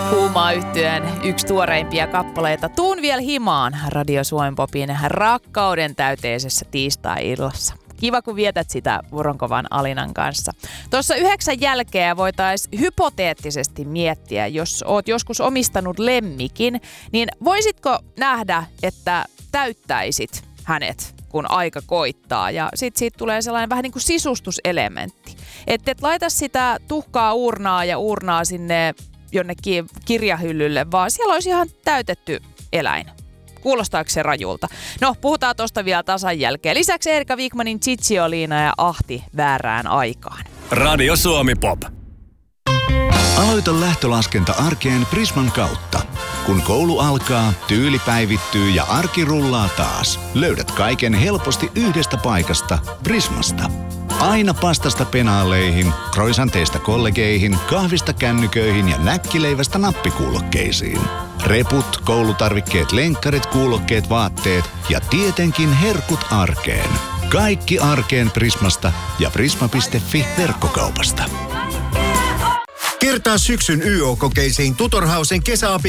Kuuma yhtyeen yksi tuoreimpia kappaleita Tuun viel himaan Radio Suomen Popin rakkauden täyteisessä tiistai-illassa. Kiva, kun vietät sitä Vuronkovan Alinan kanssa. Tuossa 9 jälkeen voitaisiin hypoteettisesti miettiä, jos oot joskus omistanut lemmikin, niin voisitko nähdä, että täyttäisit hänet, kun aika koittaa? Ja sitten siitä tulee sellainen vähän niin kuin sisustuselementti. Että et laita sitä tuhkaa uurnaa sinne jonnekin kirjahyllylle, vaan siellä olisi ihan täytetty eläin. Kuulostaako se rajulta? No, puhutaan tosta vielä tasan jälkeen. Lisäksi Erika Wigmanin Cicciolina ja Ahti väärään aikaan. Radio Suomi Pop. Aloita lähtölaskenta arkeen Prisman kautta. Kun koulu alkaa, tyyli päivittyy ja arki rullaa taas. Löydät kaiken helposti yhdestä paikasta, Prismasta. Aina pastasta penaaleihin, croissanteista kollegeihin, kahvista kännyköihin ja näkkileivästä nappikuulokkeisiin. Reput, koulutarvikkeet, lenkkarit, kuulokkeet, vaatteet ja tietenkin herkut arkeen. Kaikki arkeen Prismasta ja prisma.fi verkkokaupasta. Kertaa syksyn YO-kokeisiin Tutorhausen kesäapi